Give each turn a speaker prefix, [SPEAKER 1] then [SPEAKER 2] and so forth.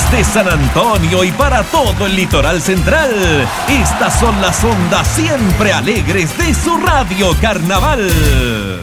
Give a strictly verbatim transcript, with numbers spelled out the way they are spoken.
[SPEAKER 1] Desde San Antonio y para todo el litoral central, estas son las ondas siempre alegres de su Radio Carnaval.